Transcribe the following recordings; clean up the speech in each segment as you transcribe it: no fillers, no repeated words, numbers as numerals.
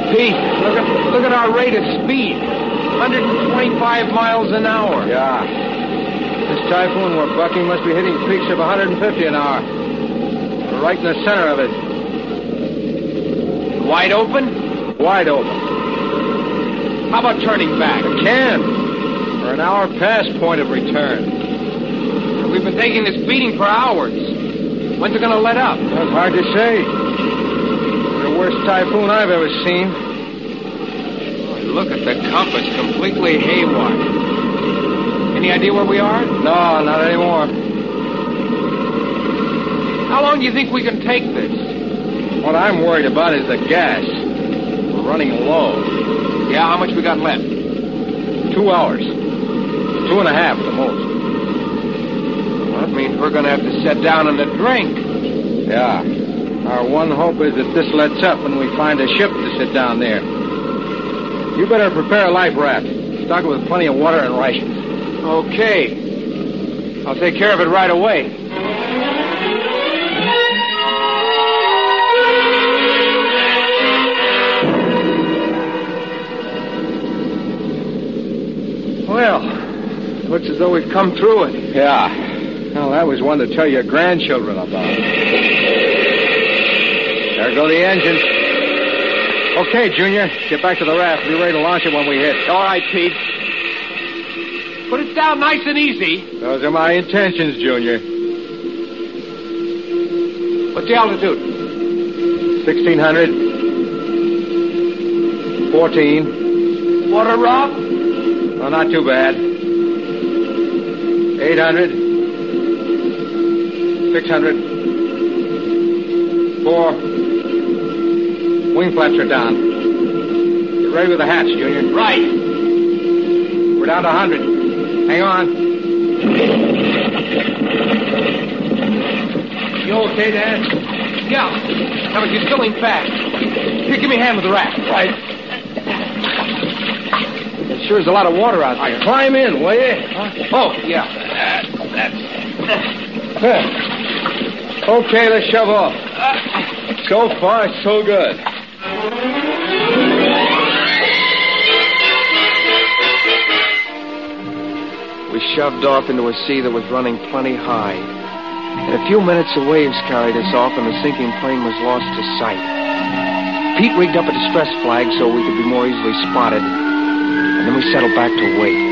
Pete, look at our rate of speed. 125 miles an hour. Yeah. This typhoon we're bucking must be hitting peaks of 150 an hour. We're right in the center of it. Wide open? Wide open. How about turning back? We can. We're an hour past point of return. We've been taking this beating for hours. When's it going to let up? Well, it's hard to say. It's the worst typhoon I've ever seen. Look at the compass, completely haywire. Any idea where we are? No, not anymore. How long do you think we can take this? What I'm worried about is the gas. We're running low. Yeah, how much we got left? 2 hours. 2.5 at the most. Well, that means we're going to have to sit down and drink. Yeah. Our one hope is that this lets up and we find a ship to sit down there. You better prepare a life raft. Stock it with plenty of water and rations. Okay. I'll take care of it right away. Well, looks as though we've come through it. Yeah. Well, that was one to tell your grandchildren about. There go the engines. Okay, Junior. Get back to the raft. Be ready to launch it when we hit. All right, Pete. Put it down nice and easy. Those are my intentions, Junior. What's the altitude? 1,600. 14. Water, Rob? Well, not too bad. 800. 600. 4. Wing flaps are down. Get ready with the hatch, Junior. Right. We're down to 100. Hang on. You okay, Dan? Yeah. Now, but you're still ain't fast. Here, give me a hand with the raft. Right. There sure is a lot of water out there. Climb in, will you? Huh? Oh, yeah. Okay, let's shove off. So far, so good. We shoved off into a sea that was running plenty high. In a few minutes, the waves carried us off, and the sinking plane was lost to sight. Pete rigged up a distress flag so we could be more easily spotted, and then we settled back to wait.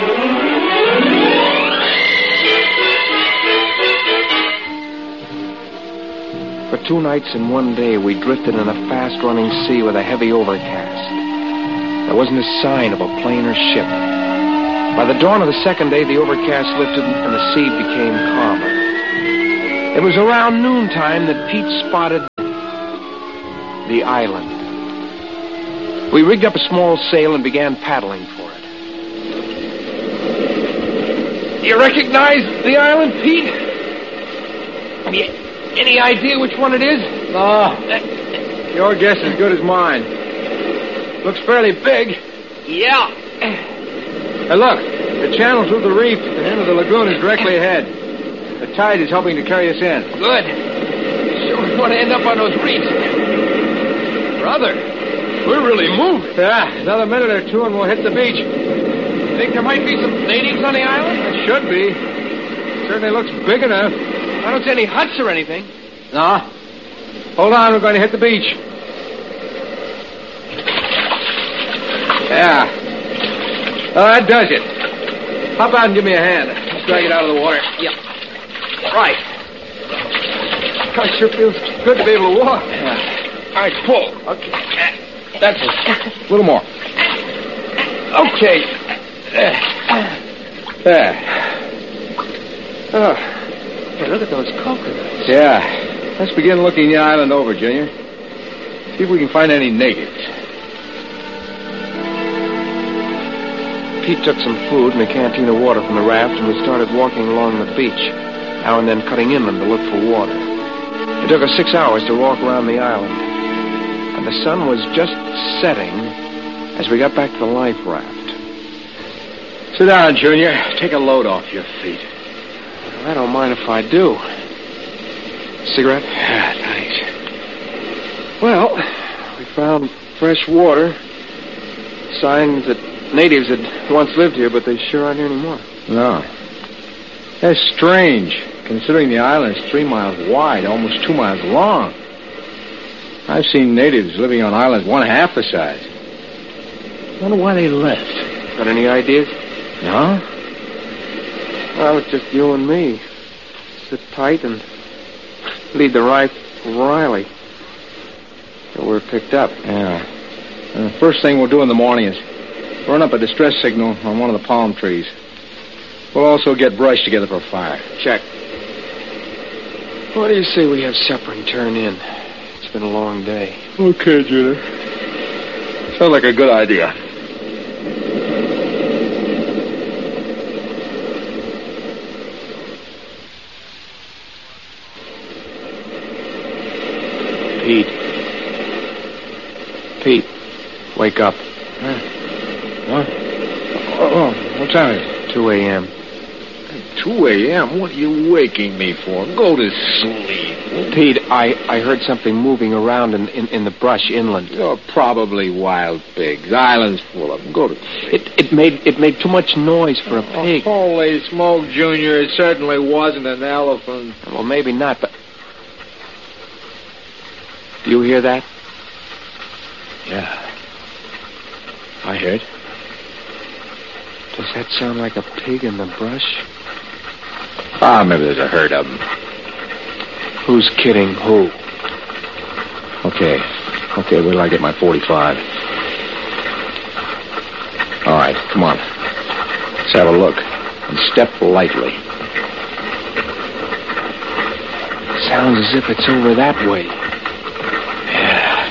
For 2 nights and 1 day, we drifted in a fast-running sea with a heavy overcast. There wasn't a sign of a plane or ship. By the dawn of the second day, the overcast lifted and the sea became calmer. It was around noontime that Pete spotted the island. We rigged up a small sail and began paddling for it. You recognize the island, Pete? Any idea which one it is? No. Your guess is as good as mine. Looks fairly big. Yeah. Hey, look. The channel through the reef at the end of the lagoon is directly ahead. The tide is helping to carry us in. Good. Sure we want to end up on those reefs. Brother, we're really moving. Yeah, another minute or two and we'll hit the beach. You think there might be some natives on the island? There should be. Certainly looks big enough. I don't see any huts or anything. No. Hold on, we're going to hit the beach. Yeah. Oh, that does it. Hop out and give me a hand. Let's drag it out of the water. Yeah. Right. God, sure feels good to be able to walk. Yeah. All right, pull. Okay. That's it. A little more. Okay. There. Oh. Hey, look at those coconuts. Yeah. Let's begin looking the island over, Junior. See if we can find any natives. Pete took some food and a canteen of water from the raft, and we started walking along the beach, now and then cutting inland to look for water. It took us 6 hours to walk around the island, and the sun was just setting as we got back to the life raft. Sit down, Junior. Take a load off your feet. I don't mind if I do. Cigarette? Yeah, thanks. Well, we found fresh water. Signs that natives had once lived here, but they sure aren't here anymore. No. That's strange, considering the island is 3 miles wide, almost 2 miles long. I've seen natives living on islands 1/2 the size. Wonder why they left. Got any ideas? No? Well, it's just you and me. Sit tight and lead the Riley. So we're picked up. Yeah. And the first thing we'll do in the morning is run up a distress signal on one of the palm trees. We'll also get brush together for a fire. Check. What do you say we have supper and turn in? It's been a long day. Okay, Junior. Sounds like a good idea. Pete, wake up. Huh? What? Oh, what time is it? 2 a.m. 2 a.m.? What are you waking me for? Go to sleep. Pete, I heard something moving around in the brush inland. You're probably wild pigs. The island's full of them. Go to sleep. It made too much noise for a pig. Holy smoke, Junior. It certainly wasn't an elephant. Well, maybe not, but... Do you hear that? Yeah. I heard. Does that sound like a pig in the brush? Ah, maybe there's a herd of them. Who's kidding who? Okay, wait till I get my 45. All right, come on. Let's have a look. And step lightly. Sounds as if it's over that way. Yeah.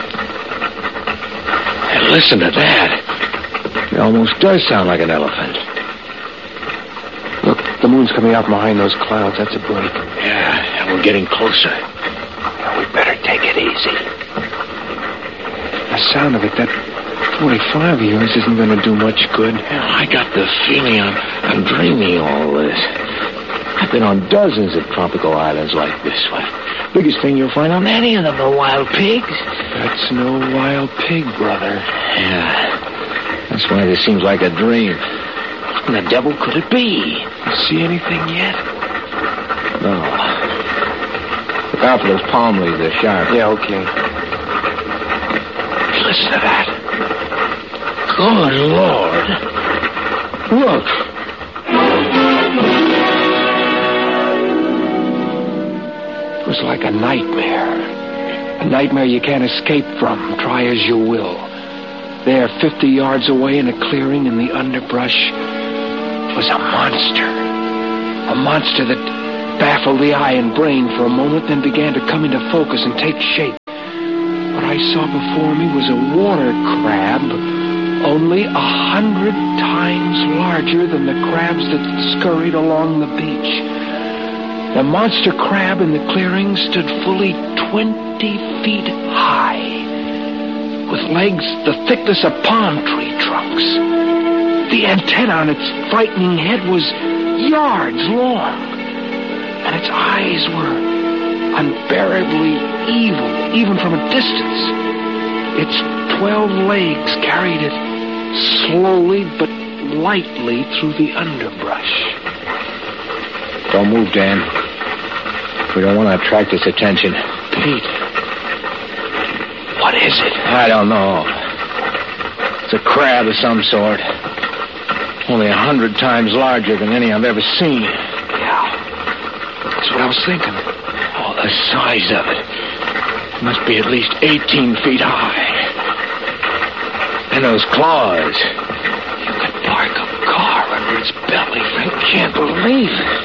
And listen to that. It almost does sound like an elephant. Look, the moon's coming out behind those clouds. That's a break. Yeah, and we're getting closer. Now, we better take it easy. The sound of it, that 45 of yours isn't going to do much good. Well, I got the feeling I'm dreaming all this. I've been on dozens of tropical islands like this one. Biggest thing you'll find on any of them are wild pigs. That's no wild pig, brother. Yeah. That's why this seems like a dream. What in the devil could it be? You see anything yet? No. Look out for those palm leaves. They're sharp. Yeah, okay. Listen to that. Good Lord. Look. It was like a nightmare. A nightmare you can't escape from, try as you will. There, 50 yards away in a clearing in the underbrush, was a monster. A monster that baffled the eye and brain for a moment, then began to come into focus and take shape. What I saw before me was a water crab, only 100 times larger than the crabs that scurried along the beach. The monster crab in the clearing stood fully 20 feet high, with legs the thickness of palm tree trunks. The antenna on its frightening head was yards long, and its eyes were unbearably evil, even from a distance. Its 12 legs carried it slowly but lightly through the underbrush. Don't move, Dan. We don't want to attract its attention. Pete, what is it? I don't know. It's a crab of some sort. Only 100 times larger than any I've ever seen. Yeah, that's what I was thinking. Oh, the size of it. It must be at least 18 feet high. And those claws. You could park a car under its belly. I can't believe it.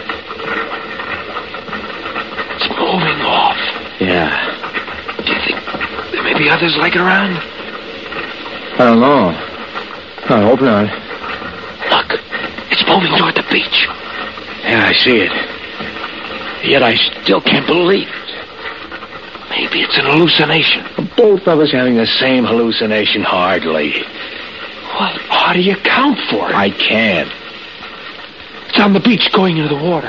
It's moving off. Yeah. Do you think there may be others like it around? I don't know. I hope not. Look, it's moving toward the beach. Yeah, I see it. Yet I still can't believe it. Maybe it's an hallucination. Both of us having the same hallucination, hardly. Well, how do you account for it? I can't. It's on the beach going into the water.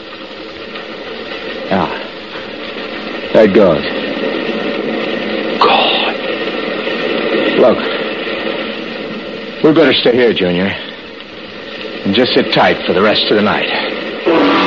Yeah. There it goes. God. Look, we better stay here, Junior, and just sit tight for the rest of the night.